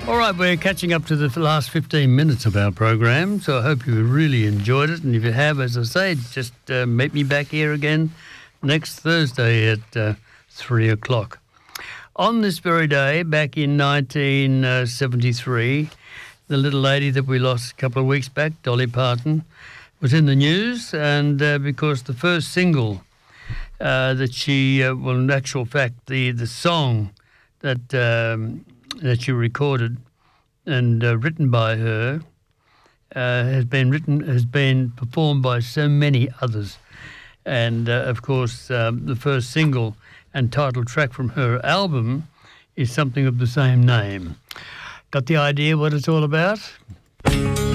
All right, we're catching up to the last 15 minutes of our program, so I hope you really enjoyed it. And if you have, as I say, just meet me back here again next Thursday at 3 o'clock. On this very day, back in 1973, the little lady that we lost a couple of weeks back, Dolly Parton, was in the news, and because the first single that she, well, in actual fact, the song that she recorded and written by her has been performed by so many others, and of course the first single and title track from her album is something of the same name. Got the idea what it's all about?